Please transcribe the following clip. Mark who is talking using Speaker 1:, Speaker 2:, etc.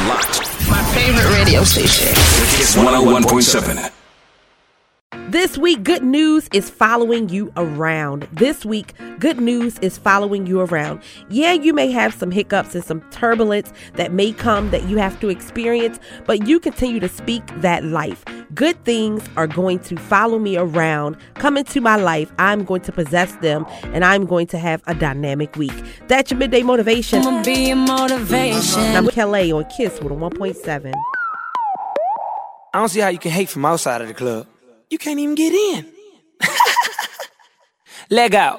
Speaker 1: locked.
Speaker 2: My favorite radio station.
Speaker 1: Kiss 101.7.
Speaker 3: This week, good news is following you around. Yeah, you may have some hiccups and some turbulence that may come that you have to experience, but you continue to speak that life. Good things are going to follow me around, come into my life. I'm going to possess them, and I'm going to have a dynamic week. That's your midday motivation.
Speaker 4: I'ma be a motivation.
Speaker 3: I'm Kelly on Kiss with a 1.7.
Speaker 5: I don't see how you can hate from outside of the club. You can't even get in. Leg out.